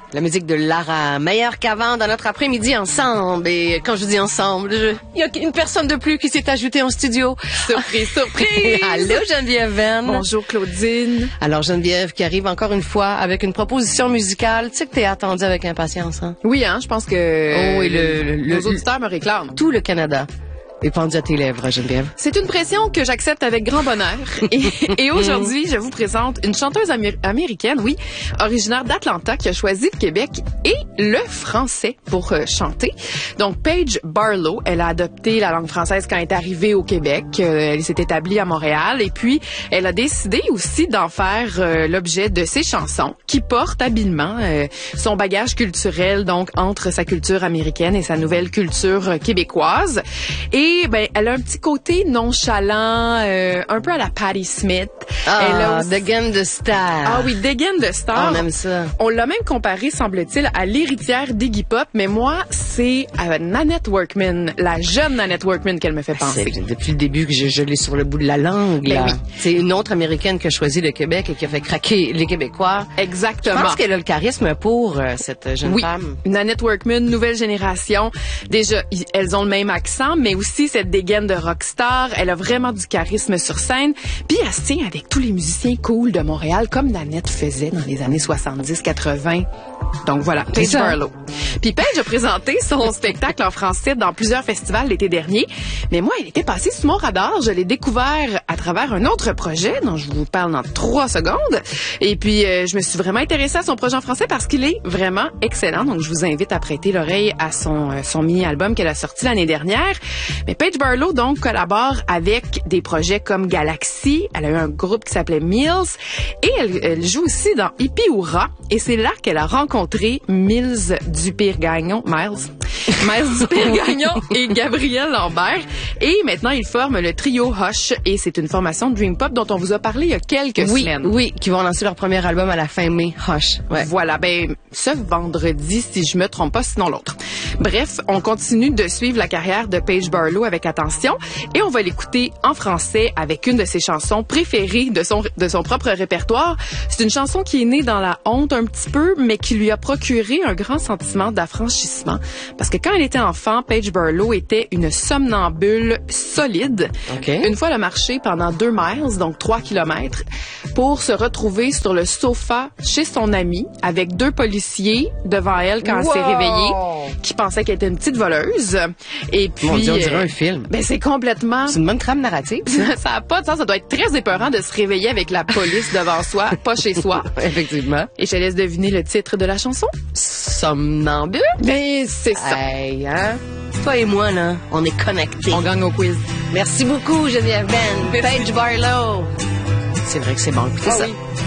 La musique de Lara, meilleure qu'avant dans notre après-midi ensemble. Et quand je dis ensemble, il y a une personne de plus qui s'est ajoutée en studio. Surprise, surprise! Allô Geneviève Venn. Bonjour Claudine. Alors Geneviève qui arrive encore une fois avec une proposition musicale. Tu sais que t'es attendue avec impatience, hein? Oui, hein, je pense que oui, nos auditeurs me réclament. Tout le Canada est pendu à tes lèvres, Geneviève. C'est une pression que j'accepte avec grand bonheur. Et aujourd'hui, je vous présente une chanteuse américaine, oui, originaire d'Atlanta, qui a choisi le Québec et le français pour chanter. Donc, Paige Barlow, elle a adopté la langue française quand elle est arrivée au Québec. Elle s'est établie à Montréal et puis elle a décidé aussi d'en faire l'objet de ses chansons qui portent habilement son bagage culturel, donc entre sa culture américaine et sa nouvelle culture québécoise. Et ben, elle a un petit côté nonchalant, un peu à la Patti Smith. Elle a aussi... dégaine de star. Ah oui, dégaine de star. On aime ça. On l'a même comparé, semble-t-il, à l'héritière d'Iggy Pop, mais moi, c'est à Nanette Workman, la jeune Nanette Workman qu'elle me fait penser. C'est depuis le début que je l'ai sur le bout de la langue. Ben là. oui. C'est une autre Américaine qui a choisi le Québec et qui a fait craquer les Québécois. Exactement. Je pense qu'elle a le charisme pour cette jeune femme. Nanette Workman, nouvelle génération. Déjà, elles ont le même accent, mais aussi cette dégaine de rockstar. Elle a vraiment du charisme sur scène. Puis elle se tient avec tous les musiciens cool de Montréal, comme Nanette faisait dans les années 70-80. Donc voilà, Paige Barlow. Puis Paige a présenté son spectacle en français dans plusieurs festivals l'été dernier. Mais moi, elle était passée sous mon radar. Je l'ai découvert à travers un autre projet dont je vous parle dans 3 secondes. Et puis, je me suis vraiment intéressée à son projet en français parce qu'il est vraiment excellent. Donc, je vous invite à prêter l'oreille à son mini-album qu'elle a sorti l'année dernière. Mais Paige Barlow, donc, collabore avec des projets comme Galaxy. Elle a eu un groupe qui s'appelait Mills. Et elle joue aussi dans Hippie Hourra. Et c'est là qu'elle a rencontré Miles Dupire-Gagnon et Gabriel Lambert. Et maintenant, ils forment le trio Hush. Et c'est une formation de Dream Pop dont on vous a parlé il y a quelques semaines. Oui, qui vont lancer leur premier album à la fin mai. Hush. Ouais. Voilà, ben, ce vendredi, si je me trompe pas, sinon l'autre. Bref, on continue de suivre la carrière de Paige Barlow avec attention et on va l'écouter en français avec une de ses chansons préférées de son propre répertoire. C'est une chanson qui est née dans la honte un petit peu, mais qui lui a procuré un grand sentiment d'affranchissement. Parce que quand elle était enfant, Paige Barlow était une somnambule solide. Okay. Une fois, elle a marché pendant 2 miles, donc 3 kilomètres, pour se retrouver sur le sofa chez son amie avec 2 policiers devant elle quand elle s'est réveillée, qui pensaient qu'elle était une petite voleuse. Et puis, Mon Dieu, on dirait un film. Ben, c'est complètement... C'est une bonne trame narrative, ça. Ça a pas de sens. Ça doit être très épeurant de se réveiller avec la police devant soi, pas chez soi. Effectivement. Et je te laisse deviner le titre de la chanson. Somnambule? Ben, c'est ça. Hey, hein? Toi et moi, là, on est connectés. On gagne au quiz. Merci beaucoup, Geneviève Venn. Merci. Paige Barlow. C'est vrai que c'est bon. Écoutez ça. Oui.